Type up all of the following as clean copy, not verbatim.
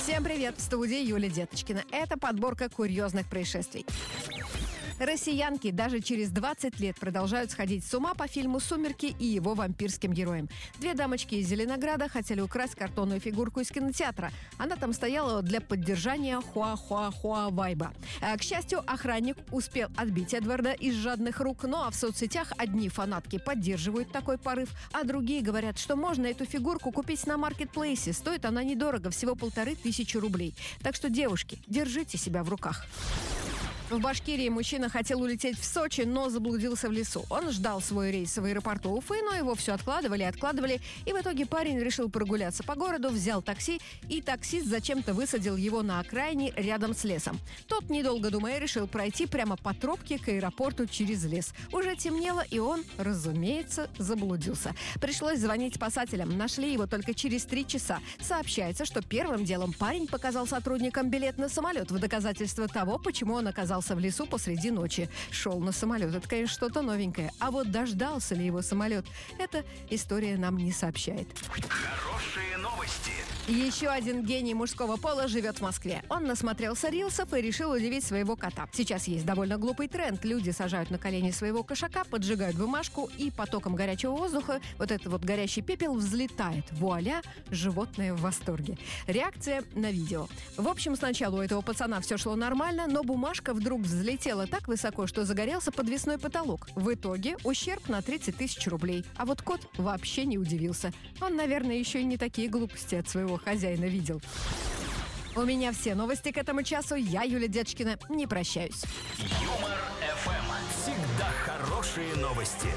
Всем привет! В студии Юлия Деточкина. Это подборка курьезных происшествий. Россиянки даже через 20 лет продолжают сходить с ума по фильму «Сумерки» и его вампирским героям. Две дамочки из Зеленограда хотели украсть картонную фигурку из кинотеатра. Она там стояла для поддержания хуа-хуа-хуа вайба. К счастью, охранник успел отбить Эдварда из жадных рук, ну а в соцсетях одни фанатки поддерживают такой порыв, а другие говорят, что можно эту фигурку купить на маркетплейсе. Стоит она недорого, всего 1500 рублей. Так что, девушки, держите себя в руках. В Башкирии мужчина хотел улететь в Сочи, но заблудился в лесу. Он ждал свой рейс в аэропорту Уфы, но его все откладывали, и в итоге парень решил прогуляться по городу, взял такси, и таксист зачем-то высадил его на окраине рядом с лесом. Тот, недолго думая, решил пройти прямо по тропке к аэропорту через лес. Уже темнело, и он, разумеется, заблудился. Пришлось звонить спасателям. Нашли его только через 3 часа. Сообщается, что первым делом парень показал сотрудникам билет на самолет в доказательство того, почему он оказался в лесу посреди ночи. Шел на самолет. Это, конечно, что-то новенькое. А вот дождался ли его самолет, эта история нам не сообщает. Хорошие новости. Еще один гений мужского пола живет в Москве. Он насмотрелся рилсов и решил удивить своего кота. Сейчас есть довольно глупый тренд. Люди сажают на колени своего кошака, поджигают бумажку, и потоком горячего воздуха вот этот вот горящий пепел взлетает. Вуаля, животное в восторге. Реакция на видео. В общем, сначала у этого пацана все шло нормально, но бумажка вдруг взлетела так высоко, что загорелся подвесной потолок. В итоге ущерб на 30 000 рублей. А вот кот вообще не удивился. Он, наверное, еще и не такие глупости от своего хозяина видел. У меня все новости к этому часу. Я, Юлия Деточкина, не прощаюсь. Юмор ФМ. Всегда хорошие новости.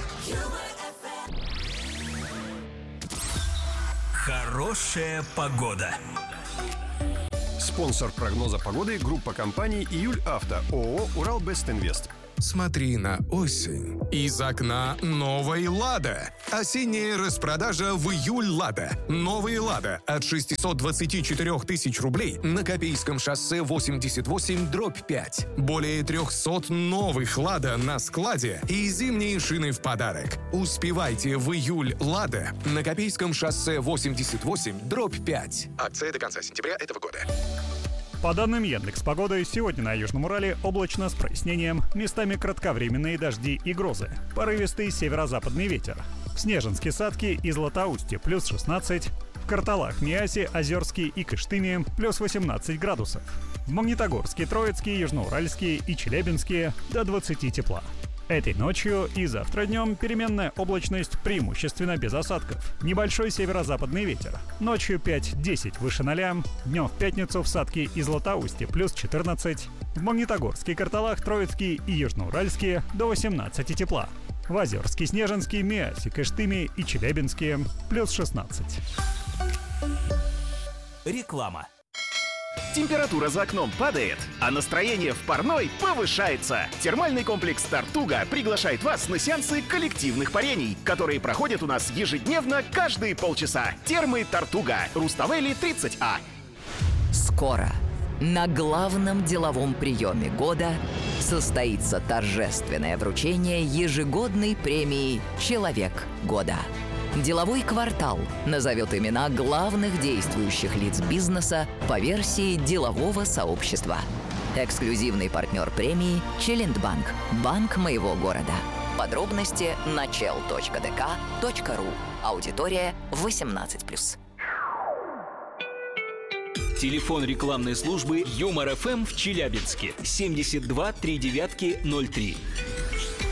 Хорошая погода. Спонсор прогноза погоды – группа компаний «Июль Авто», ООО «Уралбестинвест». Смотри на осень. Из окна новой «Лада». Осенняя распродажа в июль «Лада». Новые «Лада» от 624 000 рублей на Копейском шоссе 88/5. Более 300 новых «Лада» на складе и зимние шины в подарок. Успевайте в июль «Лада» на Копейском шоссе 88/5. Акция до конца сентября этого года. По данным Яндекс.Погоды, сегодня на Южном Урале облачно с прояснением, местами кратковременные дожди и грозы, порывистый северо-западный ветер. В Снежинске, Садке и Златоусте плюс 16, в Карталах, Миасе, Озерске и Кыштыме плюс 18 градусов. В Магнитогорске, Троицке, Южноуральске и Челябинске до 20 тепла. Этой ночью и завтра днем переменная облачность, преимущественно без осадков. Небольшой северо-западный ветер. Ночью 5-10 выше 0, днем в пятницу в Садке и Златоусте плюс 14, в Магнитогорске, Карталах, Троицке и Южноуральске до 18 тепла. В Озерске, Снежинске, Миасе, Кыштыме и Челябинске плюс 16. Реклама. Температура за окном падает, а настроение в парной повышается. Термальный комплекс «Тартуга» приглашает вас на сеансы коллективных парений, которые проходят у нас ежедневно каждые полчаса. Термы «Тартуга», Руставели 30А. Скоро на главном деловом приеме года состоится торжественное вручение ежегодной премии «Человек года». Деловой квартал назовет имена главных действующих лиц бизнеса по версии делового сообщества. Эксклюзивный партнер премии «Челендбанк» – банк моего города. Подробности на chel.dk.ru. Аудитория 18+. Телефон рекламной службы Юмор ФМ в Челябинске 72 39 03.